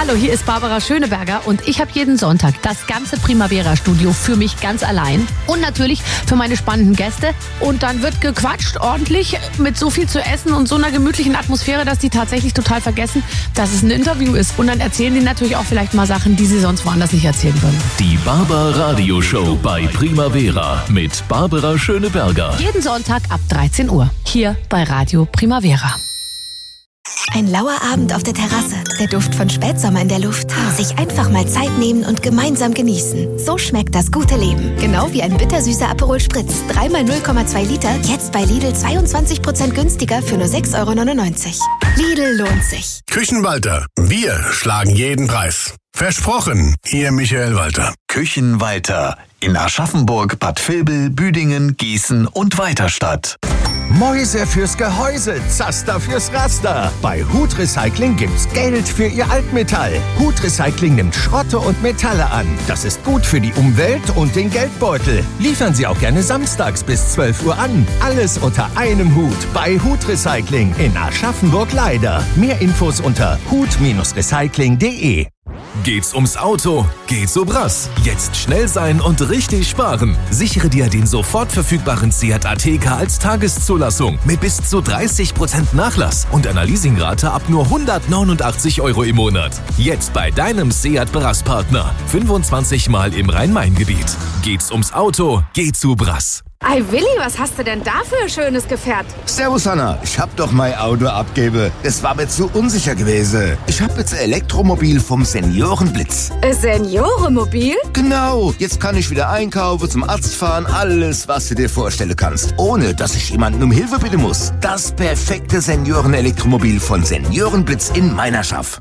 Hallo, hier ist Barbara Schöneberger und ich habe jeden Sonntag das ganze Primavera-Studio für mich ganz allein und natürlich für meine spannenden Gäste. Und dann wird gequatscht ordentlich mit so viel zu essen und so einer gemütlichen Atmosphäre, dass die tatsächlich total vergessen, dass es ein Interview ist. Und dann erzählen die natürlich auch vielleicht mal Sachen, die sie sonst woanders nicht erzählen würden. Die Barbar-Radio-Show bei Primavera mit Barbara Schöneberger. Jeden Sonntag ab 13 Uhr hier bei Radio Primavera. Ein lauer Abend auf der Terrasse, der Duft von Spätsommer in der Luft. Sich einfach mal Zeit nehmen und gemeinsam genießen. So schmeckt das gute Leben. Genau wie ein bittersüßer Aperol Spritz. 3x 0,2 Liter, jetzt bei Lidl 22% günstiger für nur 6,99 €. Lidl lohnt sich. Küchenwalter, wir schlagen jeden Preis. Versprochen, Ihr Michael Walter. Küchenwalter in Aschaffenburg, Bad Vilbel, Büdingen, Gießen und Weiterstadt. Mäuse fürs Gehäuse, Zaster fürs Raster. Bei Hut Recycling gibt's Geld für Ihr Altmetall. Hut Recycling nimmt Schrotte und Metalle an. Das ist gut für die Umwelt und den Geldbeutel. Liefern Sie auch gerne samstags bis 12 Uhr an. Alles unter einem Hut bei Hut Recycling in Aschaffenburg-Leider. Mehr Infos unter hut-recycling.de. Geht's ums Auto? Geht's so brass. Jetzt schnell sein und richtig sparen. Sichere dir den sofort verfügbaren Seat Ateca als Tageszulassung mit bis zu 30% Nachlass und einer Leasingrate ab nur 189 € im Monat. Jetzt bei deinem Seat Brass-Partner. 25 Mal im Rhein-Main-Gebiet. Geht's ums Auto? Geht's so brass. Ei Willi, was hast du denn da für ein schönes Gefährt? Servus Hanna, ich hab doch mein Auto abgebe. Das war mir zu unsicher gewesen. Ich hab jetzt ein Elektromobil vom Seniorenblitz. Ein Seniorenmobil? Genau, jetzt kann ich wieder einkaufen, zum Arzt fahren, alles, was du dir vorstellen kannst. Ohne, dass ich jemanden um Hilfe bitten muss. Das perfekte Seniorenelektromobil von Seniorenblitz in Meinerschaft.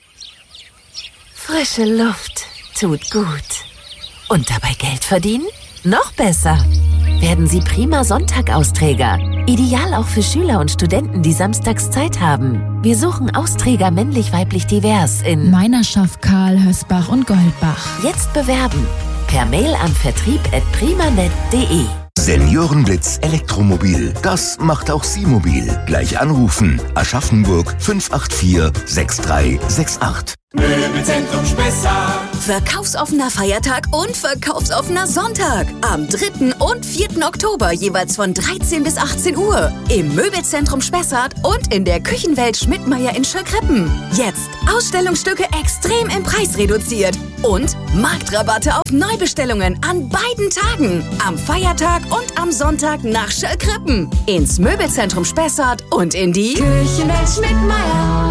Frische Luft tut gut. Und dabei Geld verdienen? Noch besser. Werden Sie prima Sonntag-Austräger. Ideal auch für Schüler und Studenten, die samstags Zeit haben. Wir suchen Austräger männlich-weiblich divers in Meinerschaft, Karl, Hösbach und Goldbach. Jetzt bewerben. Per Mail an vertrieb@primanet.de. Seniorenblitz Elektromobil. Das macht auch Sie mobil. Gleich anrufen. Aschaffenburg 584 6368. Möbelzentrum Spessart. Verkaufsoffener Feiertag und verkaufsoffener Sonntag. Am 3. und 4. Oktober jeweils von 13 bis 18 Uhr. Im Möbelzentrum Spessart und in der Küchenwelt Schmidtmeyer in Schöckrippen. Jetzt Ausstellungsstücke extrem im Preis reduziert. Und Marktrabatte auf Neubestellungen an beiden Tagen. Am Feiertag und am Sonntag nach Schöckrippen. Ins Möbelzentrum Spessart und in die Küchenwelt Schmidtmeyer.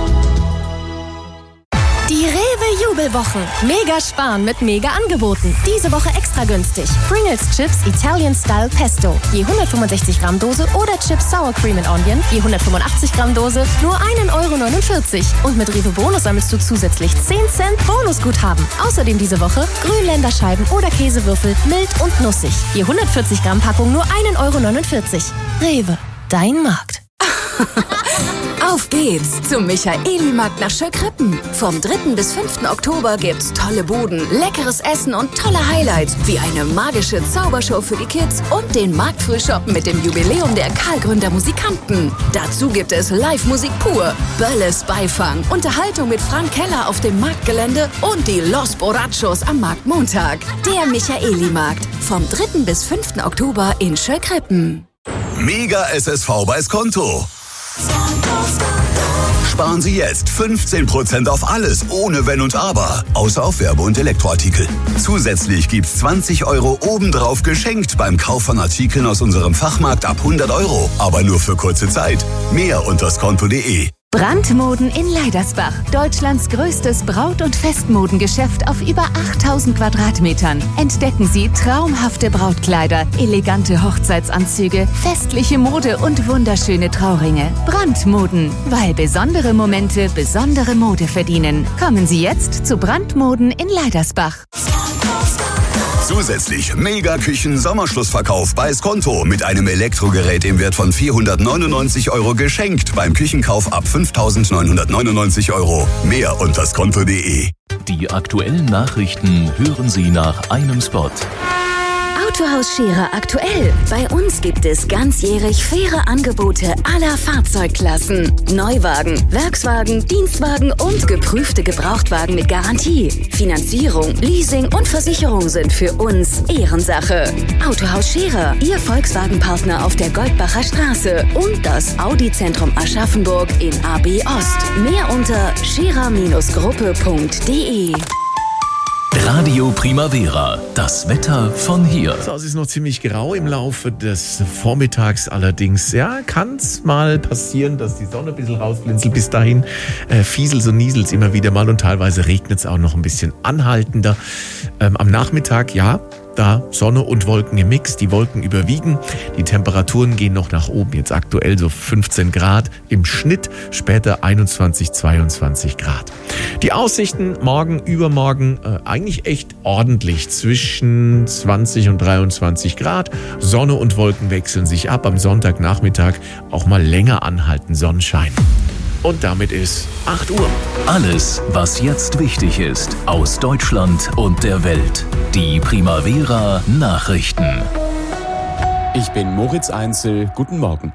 Die Rewe-Jubelwoche. Mega sparen mit mega Angeboten. Diese Woche extra günstig. Pringles Chips Italian Style Pesto. Je 165 Gramm Dose oder Chips Sour Cream and Onion. Je 185 Gramm Dose. Nur 1,49 €. Und mit Rewe Bonus sammelst du zusätzlich 10 Cent Bonusguthaben. Außerdem diese Woche Grünländerscheiben oder Käsewürfel mild und nussig. Je 140 Gramm Packung nur 1,49 €. Rewe. Dein Markt. Auf geht's zum Michaeli-Markt nach Schöckrippen. Vom 3. bis 5. Oktober gibt's tolle Buden, leckeres Essen und tolle Highlights, wie eine magische Zaubershow für die Kids und den Marktfrühshoppen mit dem Jubiläum der Karlgründer Musikanten. Dazu gibt es Live-Musik pur, Bölles Beifang, Unterhaltung mit Frank Keller auf dem Marktgelände und die Los Borrachos am Marktmontag. Der Michaeli-Markt vom 3. bis 5. Oktober in Schöckrippen. Mega SSV bei Skonto. Sparen Sie jetzt 15% auf alles, ohne Wenn und Aber. Außer auf Werbe- und Elektroartikel. Zusätzlich gibt's 20 € obendrauf geschenkt beim Kauf von Artikeln aus unserem Fachmarkt ab 100 €. Aber nur für kurze Zeit. Mehr unter skonto.de. Brandmoden in Leidersbach. Deutschlands größtes Braut- und Festmodengeschäft auf über 8000 Quadratmetern. Entdecken Sie traumhafte Brautkleider, elegante Hochzeitsanzüge, festliche Mode und wunderschöne Trauringe. Brandmoden, weil besondere Momente besondere Mode verdienen. Kommen Sie jetzt zu Brandmoden in Leidersbach. Zusätzlich Mega-Küchen-Sommerschlussverkauf bei Skonto mit einem Elektrogerät im Wert von 499 € geschenkt beim Küchenkauf ab 5.999 €. Mehr unter skonto.de. Die aktuellen Nachrichten hören Sie nach einem Spot. Autohaus Scherer aktuell. Bei uns gibt es ganzjährig faire Angebote aller Fahrzeugklassen. Neuwagen, Werkswagen, Dienstwagen und geprüfte Gebrauchtwagen mit Garantie. Finanzierung, Leasing und Versicherung sind für uns Ehrensache. Autohaus Scherer, Ihr Volkswagen-Partner auf der Goldbacher Straße und das Audi-Zentrum Aschaffenburg in AB Ost. Mehr unter scherer-gruppe.de. Radio Primavera, das Wetter von hier. So, es ist noch ziemlich grau im Laufe des Vormittags allerdings. Ja, kann es mal passieren, dass die Sonne ein bisschen rausblinzelt. Bis dahin fieselt und nieselt es immer wieder mal und teilweise regnet es auch noch ein bisschen anhaltender. Am Nachmittag, ja, da Sonne und Wolken im Mix, die Wolken überwiegen, die Temperaturen gehen noch nach oben, jetzt aktuell so 15 Grad im Schnitt, später 21, 22 Grad. Die Aussichten morgen, übermorgen eigentlich echt ordentlich, zwischen 20 und 23 Grad, Sonne und Wolken wechseln sich ab, am Sonntagnachmittag auch mal länger anhalten Sonnenschein. Und damit ist 8 Uhr. Alles, was jetzt wichtig ist, aus Deutschland und der Welt. Die Primavera Nachrichten. Ich bin Moritz Einzel. Guten Morgen.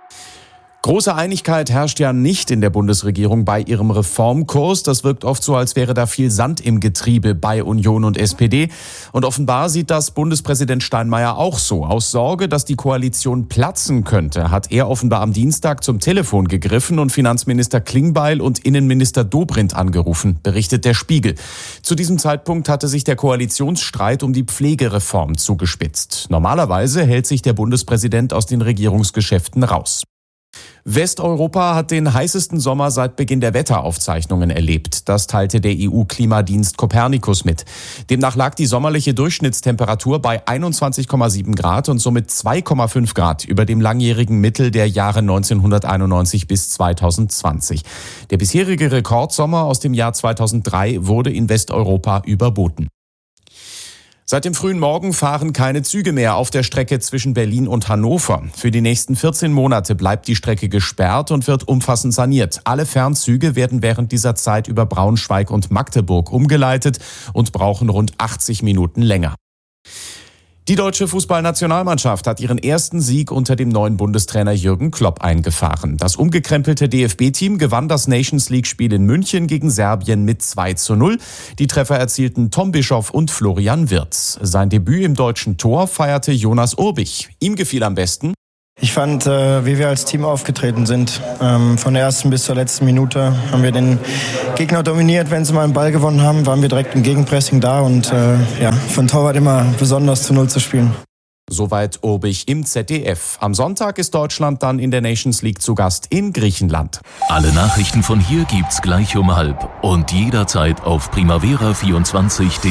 Große Einigkeit herrscht ja nicht in der Bundesregierung bei ihrem Reformkurs. Das wirkt oft so, als wäre da viel Sand im Getriebe bei Union und SPD. Und offenbar sieht das Bundespräsident Steinmeier auch so. Aus Sorge, dass die Koalition platzen könnte, hat er offenbar am Dienstag zum Telefon gegriffen und Finanzminister Klingbeil und Innenminister Dobrindt angerufen, berichtet der Spiegel. Zu diesem Zeitpunkt hatte sich der Koalitionsstreit um die Pflegereform zugespitzt. Normalerweise hält sich der Bundespräsident aus den Regierungsgeschäften raus. Westeuropa hat den heißesten Sommer seit Beginn der Wetteraufzeichnungen erlebt. Das teilte der EU-Klimadienst Copernicus mit. Demnach lag die sommerliche Durchschnittstemperatur bei 21,7 Grad und somit 2,5 Grad über dem langjährigen Mittel der Jahre 1991 bis 2020. Der bisherige Rekordsommer aus dem Jahr 2003 wurde in Westeuropa überboten. Seit dem frühen Morgen fahren keine Züge mehr auf der Strecke zwischen Berlin und Hannover. Für die nächsten 14 Monate bleibt die Strecke gesperrt und wird umfassend saniert. Alle Fernzüge werden während dieser Zeit über Braunschweig und Magdeburg umgeleitet und brauchen rund 80 Minuten länger. Die deutsche Fußballnationalmannschaft hat ihren ersten Sieg unter dem neuen Bundestrainer Jürgen Klopp eingefahren. Das umgekrempelte DFB-Team gewann das Nations-League-Spiel in München gegen Serbien mit 2:0. Die Treffer erzielten Tom Bischoff und Florian Wirtz. Sein Debüt im deutschen Tor feierte Jonas Urbich. Ihm gefiel am besten: Ich fand, wie wir als Team aufgetreten sind. Von der ersten bis zur letzten Minute haben wir den Gegner dominiert. Wenn sie mal einen Ball gewonnen haben, waren wir direkt im Gegenpressing da. Und von Torwart immer besonders zu 0 zu spielen. Soweit Urbich im ZDF. Am Sonntag ist Deutschland dann in der Nations League zu Gast in Griechenland. Alle Nachrichten von hier gibt's gleich um 12 und jederzeit auf primavera24.de.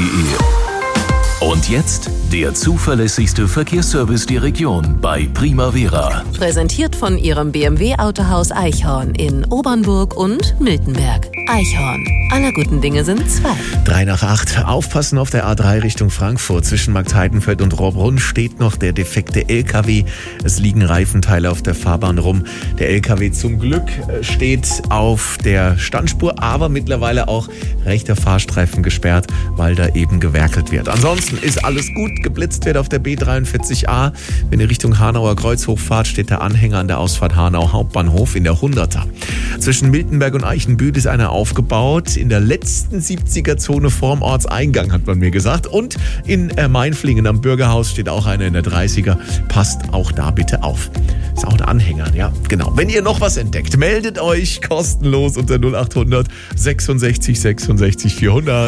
Und jetzt der zuverlässigste Verkehrsservice der Region bei Primavera. Präsentiert von Ihrem BMW-Autohaus Eichhorn in Obernburg und Miltenberg. Eichhorn. Aller guten Dinge sind 2. 7:03. Aufpassen auf der A3 Richtung Frankfurt. Zwischen Marktheidenfeld und Rohrbrunn steht noch der defekte LKW. Es liegen Reifenteile auf der Fahrbahn rum. Der LKW zum Glück steht auf der Standspur, aber mittlerweile auch rechter Fahrstreifen gesperrt, weil da eben gewerkelt wird. Ansonsten ist alles gut. Geblitzt wird auf der B43a. Wenn ihr Richtung Hanauer Kreuz hochfahrt, steht der Anhänger an der Ausfahrt Hanau Hauptbahnhof in der 100er. Zwischen Miltenberg und Eichenbühl ist einer aufgebaut. In der letzten 70er-Zone vorm Ortseingang, hat man mir gesagt. Und in Mainflingen am Bürgerhaus steht auch einer in der 30er. Passt auch da bitte auf. Ist auch der Anhänger, ja, genau. Wenn ihr noch was entdeckt, meldet euch kostenlos unter 0800 66 66 400.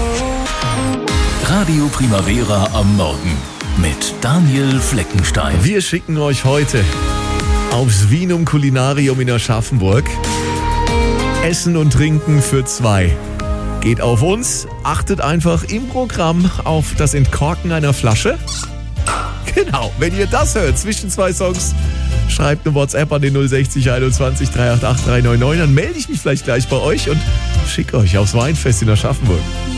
Radio Primavera am Morgen mit Daniel Fleckenstein. Wir schicken euch heute aufs Vinum Culinarium in Aschaffenburg. Essen und Trinken für 2. Geht auf uns, achtet einfach im Programm auf das Entkorken einer Flasche. Genau, wenn ihr das hört, zwischen 2 Songs, schreibt eine WhatsApp an den 060 21 388 399, dann melde ich mich vielleicht gleich bei euch und schicke euch aufs Weinfest in Aschaffenburg.